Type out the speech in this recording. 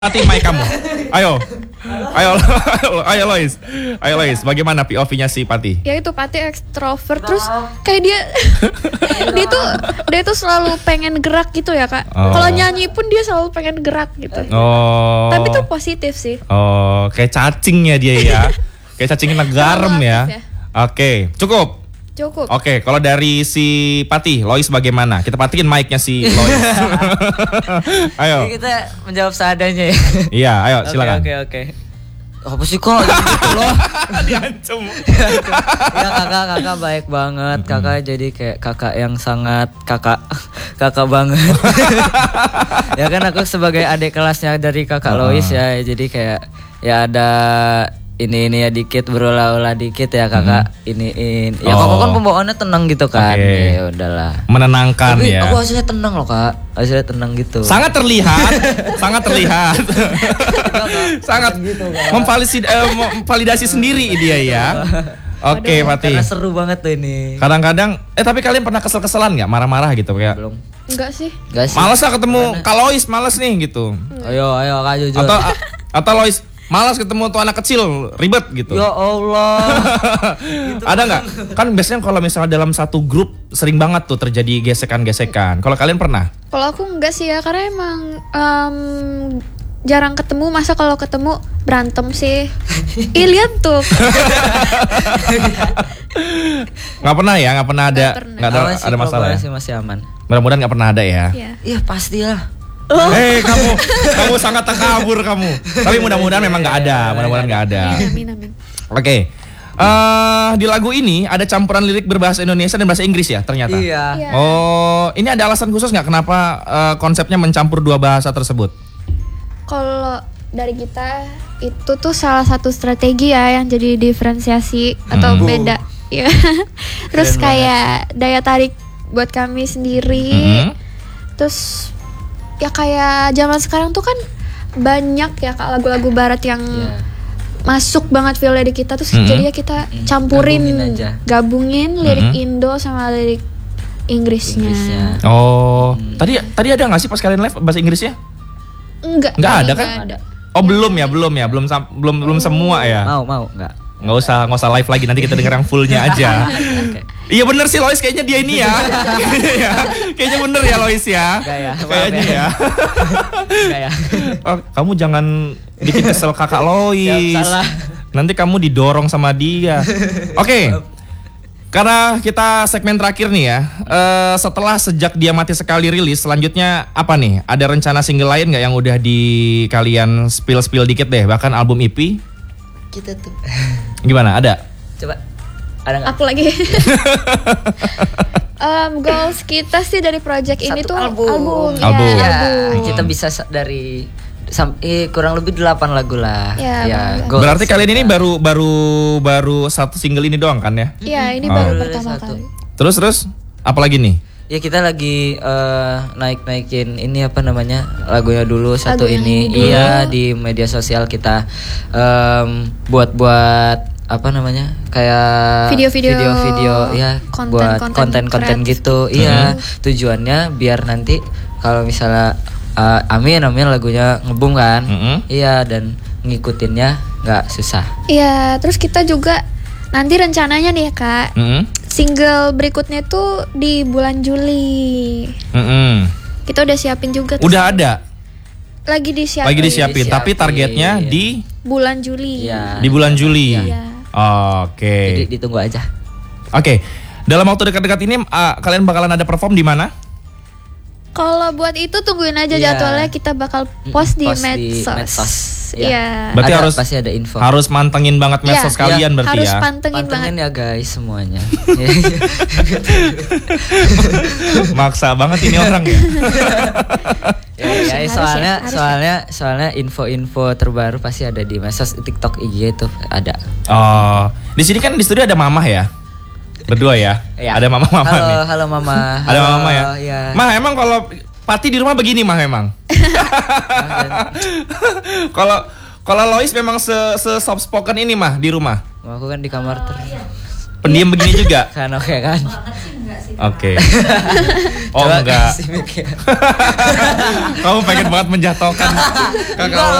Mati mic kamu. Ayo. Ayo Lois. Bagaimana POV-nya si Pati? Ya itu Pati ekstrovert, terus kayak dia tuh selalu pengen gerak gitu ya Kak. Kalau nyanyi pun dia selalu pengen gerak gitu. Tapi itu positif sih. Kayak cacingnya dia ya. Kayak cacing kena garam ya. Oke, cukup. Oke, kalau dari si Pati, Lois bagaimana? Kita patiin mic-nya si Lois. Ayo. Jadi kita menjawab seadanya ya. Iya, ayo silakan. Oke. Apa sih kok gitu loh? Diancam. Ya kakak baik banget. Kakak jadi kayak kakak yang sangat kakak banget. Ya kan aku sebagai adik kelasnya dari kakak Lois ya. Jadi kayak ya ada ini ya dikit berulah-ulah dikit ya kakak iniin ya kakak kan pembawaannya tenang gitu kan. Ya udahlah menenangkan. Tapi ya aku hasilnya tenang loh kak, hasilnya tenang gitu, sangat terlihat sangat gitu, memvalidasi sendiri dia ya. Oke, Pati. Karena seru banget tuh ini. Kadang-kadang tapi kalian pernah kesel-keselan nggak, marah-marah gitu kayak? Belum. Enggak sih. Males lah ketemu Kak Lois, males nih gitu. Ayo Kak jujur. Atau Lois malas ketemu tuh anak kecil, ribet gitu. Ya Allah. Gitu. Ada nggak? Kan biasanya kalau misalnya dalam satu grup sering banget tuh terjadi gesekan-gesekan. Kalau kalian pernah? Kalau aku enggak sih ya, karena emang jarang ketemu. Masa kalau ketemu berantem sih? Lihat tuh. Nggak pernah ada. Nggak ada masalah. Masih aman. Mudah-mudahan nggak pernah ada ya. Iya pastilah. Kamu sangat takabur kamu. Tapi mudah-mudahan memang nggak ada. Amin. Oke. Di lagu ini ada campuran lirik berbahasa Indonesia dan bahasa Inggris ya ternyata. Iya. Ini ada alasan khusus nggak kenapa konsepnya mencampur dua bahasa tersebut? Kalau dari kita itu tuh salah satu strategi ya yang jadi diferensiasi atau beda. Ya. Terus kayak daya tarik buat kami sendiri. Terus ya kayak zaman sekarang tuh kan banyak ya Kak lagu-lagu barat yang masuk banget feel di kita, terus jadinya kita campurin gabungin lirik Indo sama lirik Inggrisnya. Tadi ada nggak sih pas kalian live bahasa Inggrisnya? Nggak ada kan? Ada. Belum semua ya. Mau nggak usah live lagi, nanti kita denger yang fullnya aja. Iya bener sih Lois, kayaknya dia ini ya. Kayaknya bener ya Lois ya. Kayaknya ya. Kamu jangan bikin kesel kakak Lois. Nanti kamu didorong sama dia. Oke. Karena kita segmen terakhir nih ya. Setelah Sejak Dia Mati Sekali rilis, selanjutnya apa nih? Ada rencana single lain nggak yang udah di kalian spill dikit deh? Bahkan album EP? Kita tuh. Gimana? Ada? Coba. Ada nggak? Aku lagi. Goals kita sih dari project ini tuh album. Ya, kita bisa dari kurang lebih 8 lagu lah. Ya. Berarti kalian ini baru satu single ini doang kan ya? Iya, ini baru pertama kali. Terus apa lagi nih? Ya kita lagi naikin ini apa namanya lagunya dulu satu ini. Iya di media sosial kita buat apa namanya kayak video ya buat konten gitu. Iya tujuannya biar nanti kalau misalnya amin lagunya ngebum kan. Iya dan ngikutinnya nggak susah. Iya terus kita juga nanti rencananya nih ya Kak, single berikutnya tuh di bulan Juli. Kita udah siapin juga tuh. Udah ada? Lagi disiapin. Tapi targetnya di bulan Juli. Di bulan Juli. Jadi ditunggu aja. Oke. Dalam waktu dekat-dekat ini kalian bakalan ada perform di mana? Kalau buat itu tungguin aja jadwalnya, kita bakal post di medsos. Iya. Berarti pasti ada info. Harus mantengin banget medsos kalian berarti harus ya. Pantengin banget ya guys semuanya. Maksa banget ini orang ya. Soalnya info-info terbaru pasti ada di medsos, TikTok, IG itu ada. Di sini kan di studio ada Mamah ya. Berdua ya? Ada Mama nih. Halo Mama. Ada Mama ya? Iya. Mah emang kalau Pati di rumah begini mah emang. Kalau Lois memang soft spoken ini mah di rumah. Aku kan di kamar terus. Pendiam begini juga. Kan oke kan. Oke. Oh Coba enggak. kasih mic ya. Kamu pengen banget menjatuhkan kakak lo.